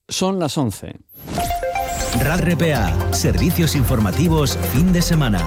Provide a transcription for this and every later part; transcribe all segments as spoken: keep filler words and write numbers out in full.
Son las once. RAC R P A, servicios informativos fin de semana.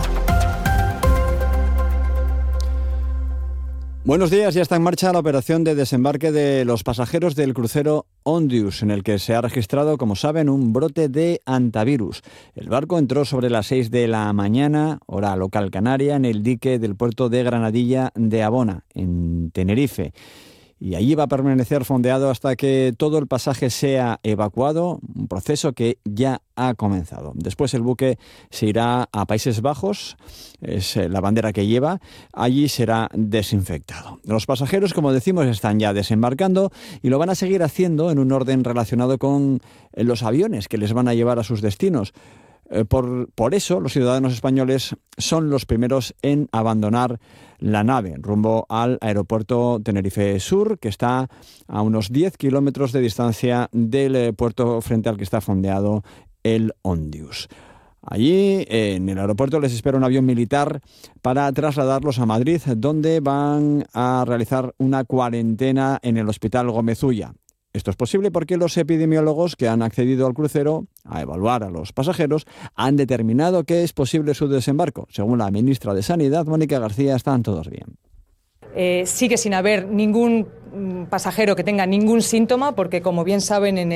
Buenos días, ya está en marcha la operación de desembarque de los pasajeros del crucero Ondius, en el que se ha registrado, como saben, un brote de hantavirus. El barco entró sobre las seis de la mañana, hora local canaria, en el dique del puerto de Granadilla de Abona, en Tenerife. Y allí va a permanecer fondeado hasta que todo el pasaje sea evacuado, un proceso que ya ha comenzado. Después el buque se irá a Países Bajos, es la bandera que lleva, allí será desinfectado. Los pasajeros, como decimos, están ya desembarcando y lo van a seguir haciendo en un orden relacionado con los aviones que les van a llevar a sus destinos. Por, por eso los ciudadanos españoles son los primeros en abandonar la nave rumbo al aeropuerto Tenerife Sur, que está a unos diez kilómetros de distancia del puerto frente al que está fondeado el Ondius. Allí, en el aeropuerto, les espera un avión militar para trasladarlos a Madrid, donde van a realizar una cuarentena en el Hospital Gómez Ulla. Esto es posible porque los epidemiólogos que han accedido al crucero a evaluar a los pasajeros han determinado que es posible su desembarco. Según la ministra de Sanidad, Mónica García, están todos bien. Eh, sigue sin haber ningún pasajero que tenga ningún síntoma, porque como bien saben, en